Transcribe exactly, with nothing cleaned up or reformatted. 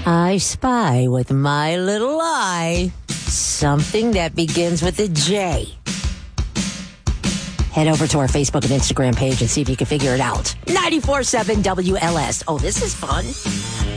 I spy with my little eye something that begins with a J. Head over to our Facebook and Instagram page and see if you can figure it out. ninety-four point seven W L S. Oh, this is fun.